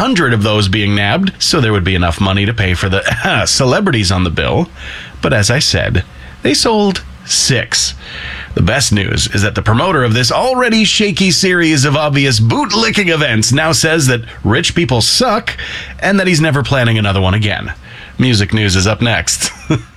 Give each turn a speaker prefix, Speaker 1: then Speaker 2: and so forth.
Speaker 1: 100 of those being nabbed, so there would be enough money to pay for the celebrities on the bill. But as I said, they sold 6. The best news is that the promoter of this already shaky series of obvious bootlicking events now says that rich people suck and that he's never planning another one again. Music news is up next.